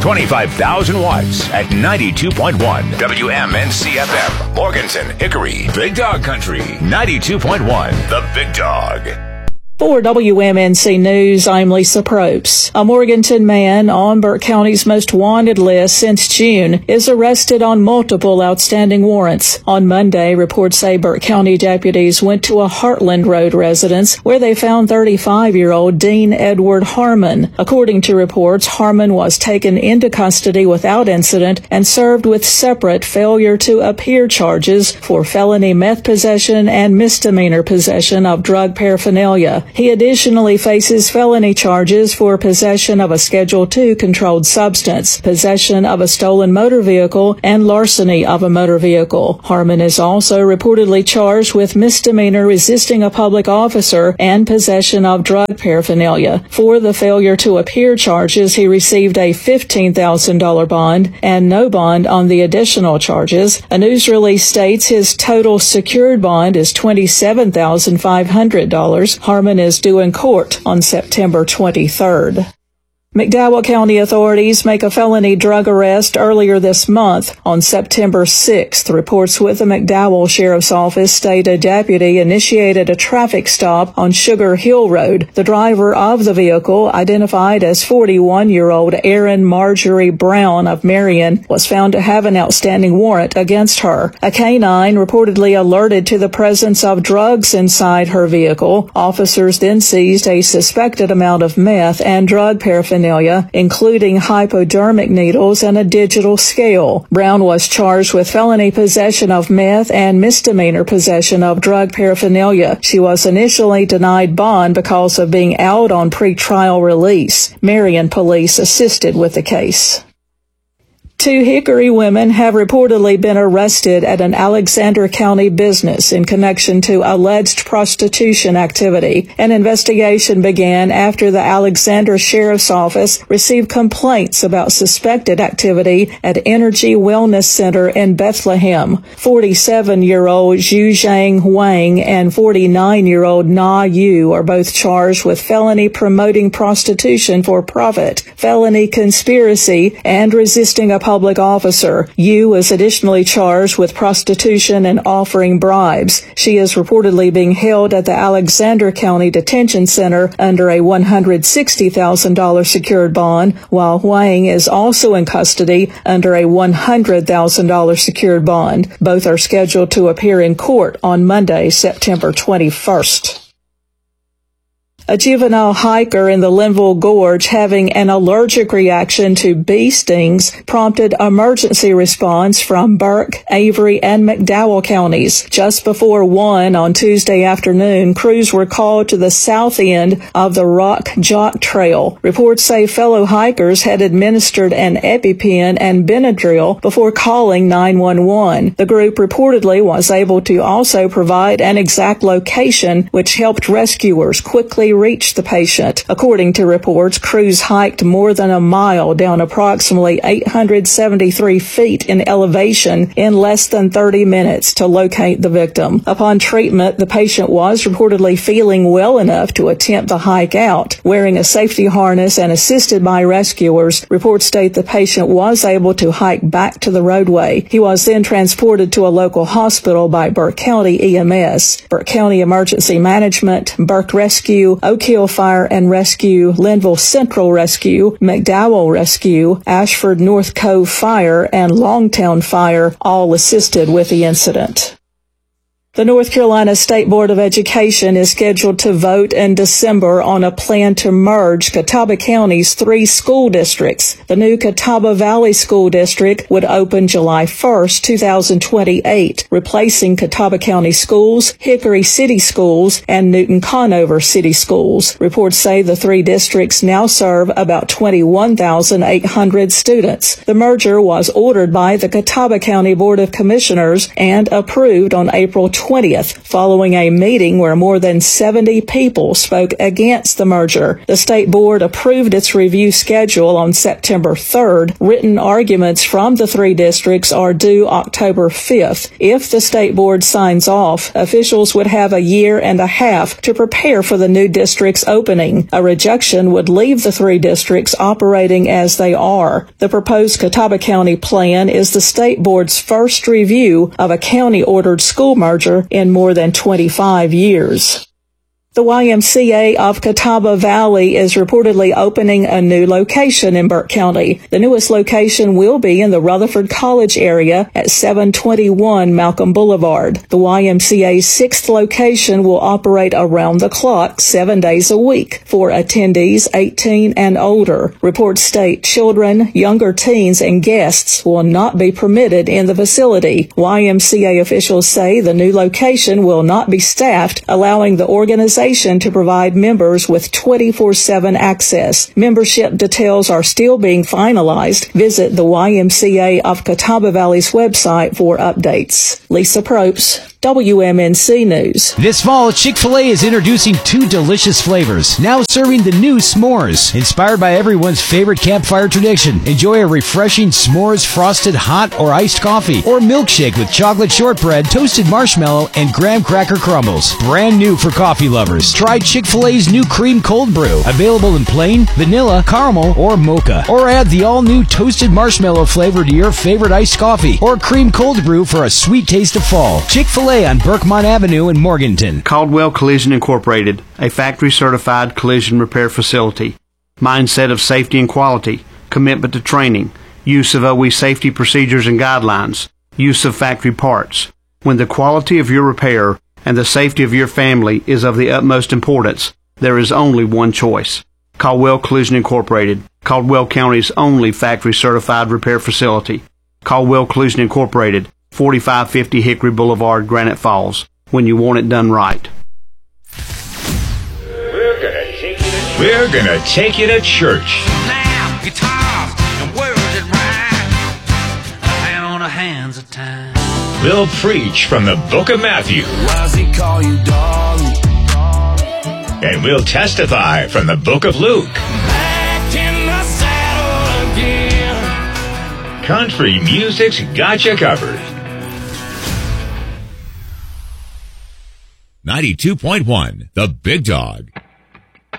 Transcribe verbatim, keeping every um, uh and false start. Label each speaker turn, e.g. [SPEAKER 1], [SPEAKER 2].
[SPEAKER 1] twenty-five thousand watts at ninety-two point one W M N C F M. Morganton, Hickory, Big Dog Country, ninety-two point one, The Big Dog.
[SPEAKER 2] For W M N C News, I'm Lisa Probst. A Morganton man on Burke County's most wanted list since June is arrested on multiple outstanding warrants. On Monday, reports say Burke County deputies went to a Heartland Road residence where they found thirty-five-year-old Dean Edward Harmon. According to reports, Harmon was taken into custody without incident and served with separate failure to appear charges for felony meth possession and misdemeanor possession of drug paraphernalia. He additionally faces felony charges for possession of a Schedule two controlled substance, possession of a stolen motor vehicle, and larceny of a motor vehicle. Harmon is also reportedly charged with misdemeanor resisting a public officer and possession of drug paraphernalia. For the failure to appear charges, he received a fifteen thousand dollars bond and no bond on the additional charges. A news release states his total secured bond is twenty-seven thousand five hundred dollars. Harmon is due in court on September twenty-third. McDowell County authorities make a felony drug arrest earlier this month. On September sixth, reports with the McDowell Sheriff's Office state a deputy initiated a traffic stop on Sugar Hill Road. The driver of the vehicle, identified as forty-one-year-old Erin Marjorie Brown of Marion, was found to have an outstanding warrant against her. A canine reportedly alerted to the presence of drugs inside her vehicle. Officers then seized a suspected amount of meth and drug paraphernalia, including hypodermic needles and a digital scale. Brown was charged with felony possession of meth and misdemeanor possession of drug paraphernalia. She was initially denied bond because of being out on pretrial release. Marion police assisted with the case. Two Hickory women have reportedly been arrested at an Alexander County business in connection to alleged prostitution activity. An investigation began after the Alexander Sheriff's Office received complaints about suspected activity at Energy Wellness Center in Bethlehem. forty-seven-year-old Zhu Zhang Wang and forty-nine-year-old Na Yu are both charged with felony promoting prostitution for profit, felony conspiracy, and resisting a public officer. Yu is additionally charged with prostitution and offering bribes. She is reportedly being held at the Alexander County Detention Center under a one hundred sixty thousand dollars secured bond, while Huang is also in custody under a one hundred thousand dollars secured bond. Both are scheduled to appear in court on Monday, September twenty-first. A juvenile hiker in the Linville Gorge having an allergic reaction to bee stings prompted emergency response from Burke, Avery, and McDowell counties. Just before one on Tuesday afternoon, crews were called to the south end of the Rock Jock Trail. Reports say fellow hikers had administered an EpiPen and Benadryl before calling nine one one. The group reportedly was able to also provide an exact location, which helped rescuers quickly reach the patient. According to reports, crews hiked more than a mile down approximately eight hundred seventy-three feet in elevation in less than thirty minutes to locate the victim. Upon treatment, the patient was reportedly feeling well enough to attempt the hike out. Wearing a safety harness and assisted by rescuers, reports state the patient was able to hike back to the roadway. He was then transported to a local hospital by Burke County E M S. Burke County Emergency Management, Burke Rescue, Oak Hill Fire and Rescue, Linville Central Rescue, McDowell Rescue, Ashford North Cove Fire, and Longtown Fire all assisted with the incident. The North Carolina State Board of Education is scheduled to vote in December on a plan to merge Catawba County's three school districts. The new Catawba Valley School District would open July first, two thousand twenty-eight, replacing Catawba County Schools, Hickory City Schools, and Newton Conover City Schools. Reports say the three districts now serve about twenty-one thousand eight hundred students. The merger was ordered by the Catawba County Board of Commissioners and approved on April twelfth. twentieth, following a meeting where more than seventy people spoke against the merger. The state board approved its review schedule on September third. Written arguments from the three districts are due October fifth. If the state board signs off, officials would have a year and a half to prepare for the new district's opening. A rejection would leave the three districts operating as they are. The proposed Catawba County plan is the state board's first review of a county-ordered school merger in more than twenty-five years. The Y M C A of Catawba Valley is reportedly opening a new location in Burke County. The newest location will be in the Rutherford College area at seven twenty-one Malcolm Boulevard. The Y M C A's sixth location will operate around the clock, seven days a week, for attendees eighteen and older. Reports state children, younger teens, and guests will not be permitted in the facility. Y M C A officials say the new location will not be staffed, allowing the organization to provide members with twenty-four seven access. Membership details are still being finalized. Visit the Y M C A of Catawba Valley's website for updates. Lisa Probst, W M N C News.
[SPEAKER 3] This fall, Chick-fil-A is introducing two delicious flavors, now serving the new s'mores. Inspired by everyone's favorite campfire tradition, enjoy a refreshing s'mores frosted hot or iced coffee, or milkshake with chocolate shortbread, toasted marshmallow, and graham cracker crumbles. Brand new for coffee lovers. Try Chick-fil-A's new cream cold brew, available in plain, vanilla, caramel, or mocha. Or add the all-new toasted marshmallow flavor to your favorite iced coffee, or cream cold brew for a sweet taste of fall. Chick-fil-A on Berkmont Avenue in Morganton.
[SPEAKER 4] Caldwell Collision Incorporated, a factory-certified collision repair facility. Mindset of safety and quality, commitment to training, use of O E safety procedures and guidelines, use of factory parts. When the quality of your repair and the safety of your family is of the utmost importance, there is only one choice. Caldwell Collision Incorporated, Caldwell County's only factory-certified repair facility. Caldwell Collision Incorporated, forty-five fifty Hickory Boulevard, Granite Falls. When you want it done right.
[SPEAKER 1] We're gonna take you to, We're gonna take you to church.
[SPEAKER 5] Now, guitars and words that rhyme, a pound of hands of time.
[SPEAKER 1] We'll preach from the book of Matthew.
[SPEAKER 5] Why does he call you darling?
[SPEAKER 1] And we'll testify from the book of Luke.
[SPEAKER 5] Back in the saddle again.
[SPEAKER 1] Country music's got you covered. ninety-two point one, The Big Dog.